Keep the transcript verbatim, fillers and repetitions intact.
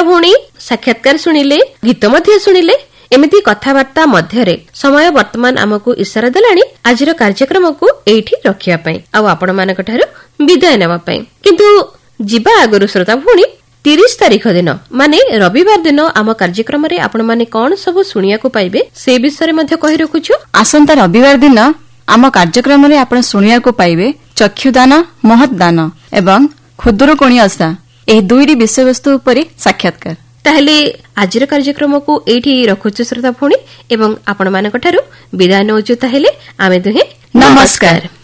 ଭଉଣୀ ସାକ୍ଷାତକାର ଶୁଣିଲେ, ଗୀତ ମଧ୍ୟ ଶୁଣିଲେ। ଏମିତି କଥାବାର୍ତ୍ତା ମଧ୍ୟରେ ସମୟ ବର୍ତ୍ତମାନ ଆମକୁ ଇସାରା ଦେଲାଣି ଆଜିର କାର୍ଯ୍ୟକ୍ରମକୁ ଏଇଠି ରଖିବା ପାଇଁ ଆଉ ଆପଣମାନଙ୍କଠାରୁ ବିଦାୟ ନେବା ପାଇଁ। କିନ୍ତୁ ଯିବା ଆଗରୁ ଶ୍ରୋତା ଭଉଣୀ ତିରିଶ ତାରିଖ ଦିନ ମାନେ ରବିବାର ଦିନ ଆମ କାର୍ଯ୍ୟକ୍ରମରେ ଆପଣମାନେ କଣ ସବୁ ଶୁଣିବାକୁ ପାଇବେ ସେ ବିଷୟରେ ମଧ୍ୟ କହି ରଖୁଛୁ। ଆସନ୍ତା ରବିବାର ଦିନ ଆମ କାର୍ଯ୍ୟକ୍ରମରେ ଆପଣ ଶୁଣିବାକୁ ପାଇବେ ଚକ୍ଷୁଦାନ ମହତଦାନ ଏବଂ ଖୁଦୁରୁକୁଣୀ ଓଷା, ଏହି ଦୁଇଟି ବିଷୟବସ୍ତୁ ଉପରେ ସାକ୍ଷାତକାର। ତାହେଲେ ଆଜିର କାର୍ଯ୍ୟକ୍ରମକୁ ଏଇଠି ରଖୁଛୁ ଶ୍ରୋତା ଭଉଣୀ ଏବଂ ଆପଣମାନଙ୍କଠାରୁ ବିଦାୟ ନେଉଛୁ। ତାହେଲେ ଆମେ ଦୁହେଁ ନମସ୍କାର।